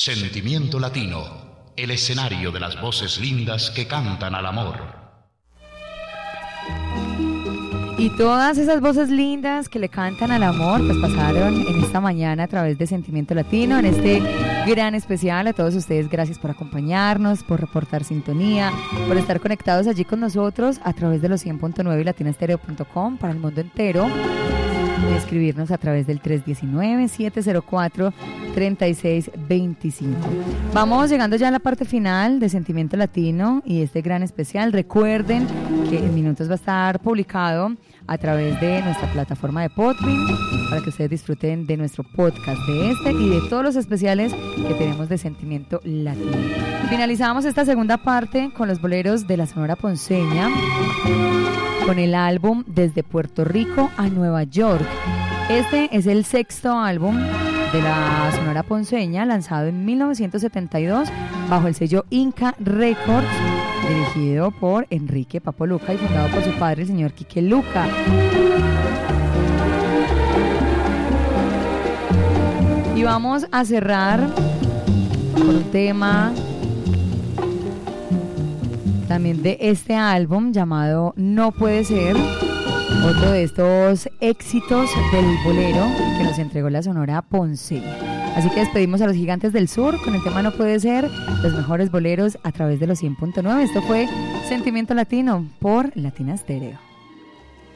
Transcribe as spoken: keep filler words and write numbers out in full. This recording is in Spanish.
Sentimiento Latino, el escenario de las voces lindas que cantan al amor. Y todas esas voces lindas que le cantan al amor, pues pasaron en esta mañana a través de Sentimiento Latino, en este gran especial. A todos ustedes, gracias por acompañarnos, por reportar sintonía, por estar conectados allí con nosotros a través de los cien punto nueve y latina estéreo punto com para el mundo entero. Y escribirnos a través del tres uno nueve, siete cero cuatro, tres seis dos cinco. Vamos llegando ya a la parte final de Sentimiento Latino y este gran especial. Recuerden que en minutos va a estar publicado a través de nuestra plataforma de Podbean para que ustedes disfruten de nuestro podcast, de este y de todos los especiales que tenemos de Sentimiento Latino. Finalizamos esta segunda parte con los boleros de la Sonora Ponceña, con el álbum Desde Puerto Rico a Nueva York. Este es el sexto álbum de la Sonora Ponceña, lanzado en mil novecientos setenta y dos bajo el sello Inca Records, dirigido por Enrique Papo Luca y fundado por su padre, el señor Quique Luca. Y vamos a cerrar con un tema también de este álbum llamado No Puede Ser, otro de estos éxitos del bolero que nos entregó la Sonora Ponceña. Así que despedimos a los Gigantes del Sur con el tema No Puede Ser, los mejores boleros a través de los cien punto nueve. Esto fue Sentimiento Latino por Latina Estéreo.